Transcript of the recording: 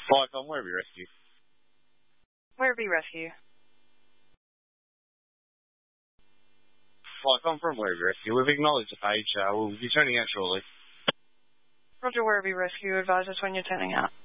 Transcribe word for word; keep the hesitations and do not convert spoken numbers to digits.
Flight on Werribee Rescue. Werribee Rescue. Flight on from Werribee Rescue. We've acknowledged the page. Uh, we'll be turning out shortly. Roger, Werribee Rescue. Advise us when you're turning out.